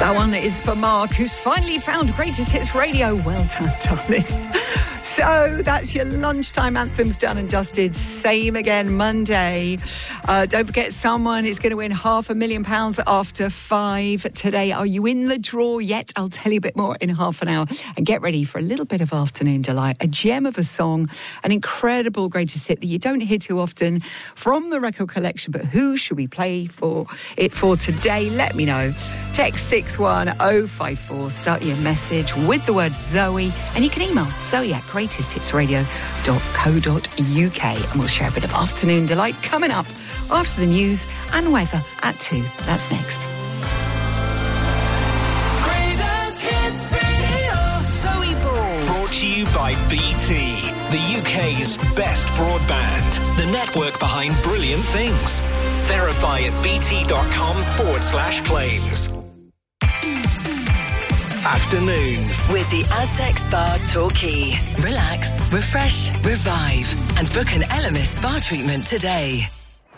That one is for Mark, who's finally found Greatest Hits Radio. Well done, darling. So that's your lunchtime anthems done and dusted. Same again Monday. Don't forget, someone is going to win £500,000 after 5 today. Are you in the draw yet? I'll tell you a bit more in half an hour. And get ready for a little bit of afternoon delight. A gem of a song, an incredible greatest hit that you don't hear too often from the record collection. But who should we play for it for today? Let me know. Text 61054. Start your message with the word Zoe. And you can email zoe@greatesthitsradio.co.uk. And we'll share a bit of afternoon delight coming up after the news and weather at 2. That's next. Greatest Hits Radio. Zoe Ball. Brought to you by BT, the UK's best broadband. The network behind brilliant things. Verify at bt.com/claims. Afternoons with the Aztec Spa Torquay. Relax, refresh, revive, and book an Elemis spa treatment today.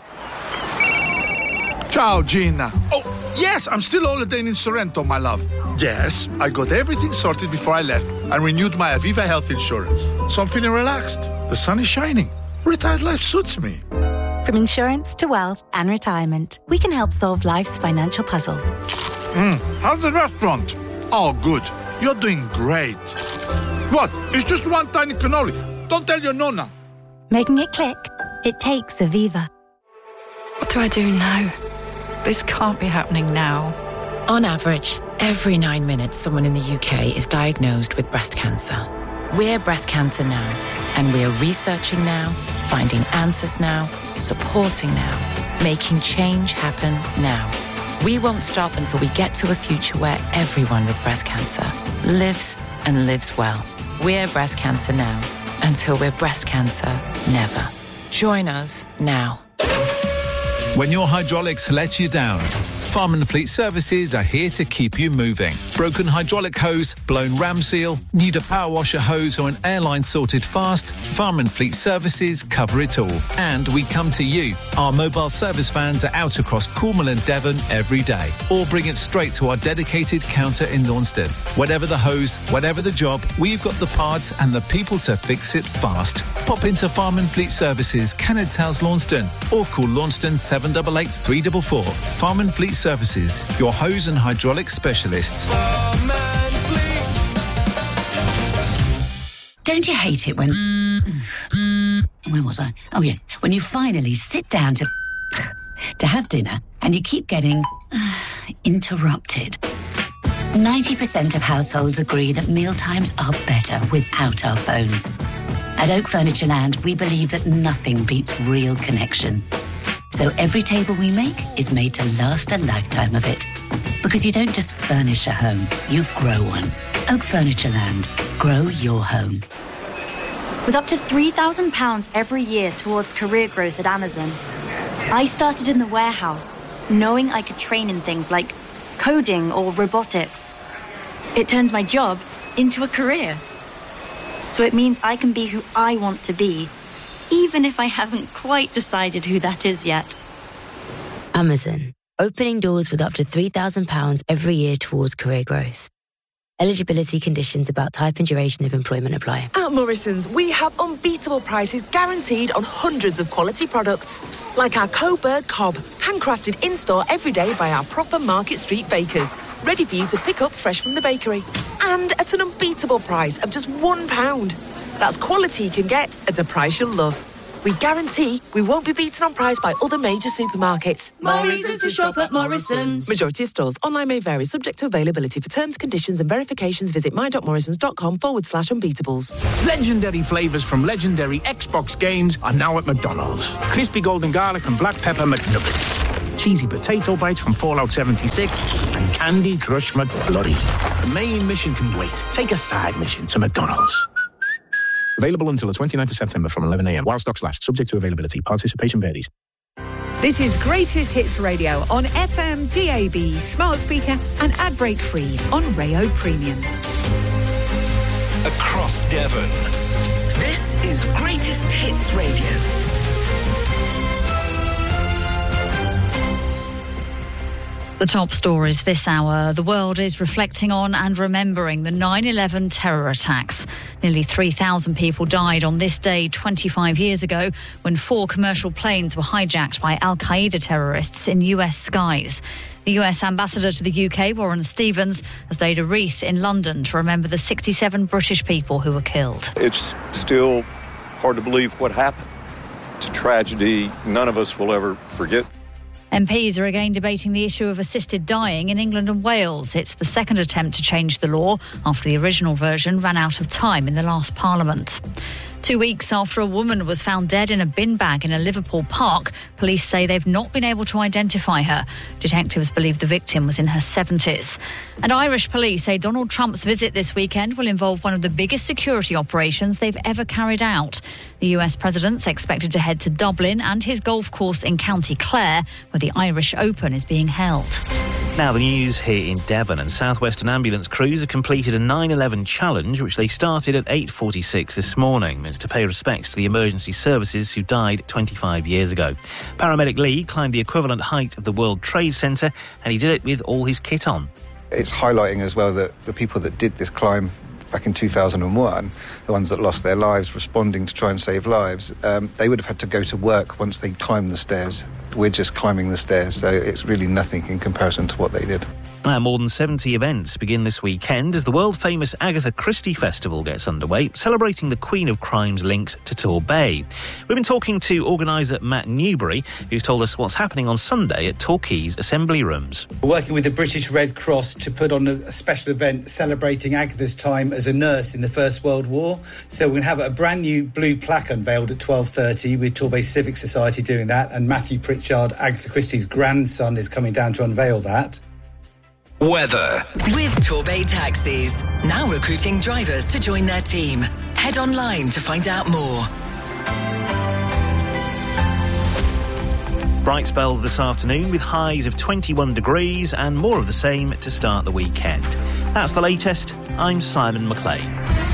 Ciao, Gina. Oh, yes, I'm still holidaying in Sorrento, my love. Yes, I got everything sorted before I left and renewed my Aviva health insurance. So I'm feeling relaxed. The sun is shining. Retired life suits me. From insurance to wealth and retirement, we can help solve life's financial puzzles. How's the restaurant? Oh, good. You're doing great. What? It's just one tiny cannoli. Don't tell your nonna. Making it click? It takes Aviva. What do I do now? This can't be happening now. On average, every 9 minutes, someone in the UK is diagnosed with breast cancer. We're Breast Cancer Now, and we're researching now, finding answers now, supporting now, making change happen now. We won't stop until we get to a future where everyone with breast cancer lives and lives well. We're Breast Cancer Now, until we're breast cancer never. Join us now. When your hydraulics let you down, Farm and Fleet Services are here to keep you moving. Broken hydraulic hose, blown ram seal, need a power washer hose or an airline sorted fast? Farm and Fleet Services cover it all. And we come to you. Our mobile service vans are out across Cornwall and Devon every day. Or bring it straight to our dedicated counter in Launceston. Whatever the hose, whatever the job, we've got the parts and the people to fix it fast. Pop into Farm and Fleet Services, Kennard's House, Launceston. Or call Launceston 788 344. Farm and Fleet Services, your hose and hydraulic specialists. Don't you hate it when... Where was I? Oh, yeah. When you finally sit down to have dinner and you keep getting interrupted. 90% of households agree that mealtimes are better without our phones. At Oak Furnitureland, we believe that nothing beats real connection. So every table we make is made to last a lifetime of it. Because you don't just furnish a home, you grow one. Oak Furnitureland. Grow your home. With up to £3,000 every year towards career growth at Amazon, I started in the warehouse, knowing I could train in things like coding or robotics. It turns my job into a career. So it means I can be who I want to be, even if I haven't quite decided who that is yet. Amazon, opening doors with up to £3,000 every year towards career growth. Eligibility conditions about type and duration of employment apply. At Morrison's, we have unbeatable prices guaranteed on hundreds of quality products. Like our Coburg Cob, handcrafted in-store every day by our proper Market Street bakers. Ready for you to pick up fresh from the bakery. And at an unbeatable price of just £1. That's quality you can get at a price you'll love. We guarantee we won't be beaten on price by other major supermarkets. Morrison's to shop at Morrison's. Majority of stores. Online may vary, subject to availability. For terms, conditions and verifications, visit my.morrisons.com/unbeatables. Legendary flavours from legendary Xbox games are now at McDonald's. Crispy golden garlic and black pepper McNuggets. Cheesy potato bites from Fallout 76 and Candy Crush McFlurry. The main mission can wait. Take a side mission to McDonald's. Available until the 29th of September from 11 a.m. while stocks last. Subject to availability. Participation varies. This is Greatest Hits Radio on FM, DAB, smart speaker and ad break free on Rayo Premium. Across Devon. This is Greatest Hits Radio. The top stories this hour. The world is reflecting on and remembering the 9/11 terror attacks. Nearly 3,000 people died on this day 25 years ago when 4 commercial planes were hijacked by al-Qaeda terrorists in US skies. The US ambassador to the UK, Warren Stevens, has laid a wreath in London to remember the 67 British people who were killed. It's still hard to believe what happened. It's a tragedy none of us will ever forget. MPs are again debating the issue of assisted dying in England and Wales. It's the second attempt to change the law after the original version ran out of time in the last Parliament. 2 weeks after a woman was found dead in a bin bag in a Liverpool park, police say they've not been able to identify her. Detectives believe the victim was in her 70s. And Irish police say Donald Trump's visit this weekend will involve one of the biggest security operations they've ever carried out. The US president's expected to head to Dublin and his golf course in County Clare, where the Irish Open is being held. Now the news here in Devon, and South Western ambulance crews have completed a 9/11 challenge which they started at 8:46 this morning. It's to pay respects to the emergency services who died 25 years ago. Paramedic Lee climbed the equivalent height of the World Trade Center and he did it with all his kit on. It's highlighting as well that the people that did this climb back in 2001, the ones that lost their lives responding to try and save lives, they would have had to go to work once they climbed the stairs. We're just climbing the stairs, so it's really nothing in comparison to what they did. More than 70 events begin this weekend as the world-famous Agatha Christie Festival gets underway, celebrating the Queen of Crime's links to Torbay. We've been talking to organiser Matt Newbury, who's told us what's happening on Sunday at Torquay's Assembly Rooms. We're working with the British Red Cross to put on a special event celebrating Agatha's time as a nurse in the First World War. So we're going to have a brand new blue plaque unveiled at 12:30 with Torbay Civic Society doing that, and Matthew Pritchard, Agatha Christie's grandson, is coming down to unveil that. Weather. With Torbay Taxis, now recruiting drivers to join their team. Head online to find out more. Bright spell this afternoon with highs of 21 degrees and more of the same to start the weekend. That's the latest. I'm Simon McLean.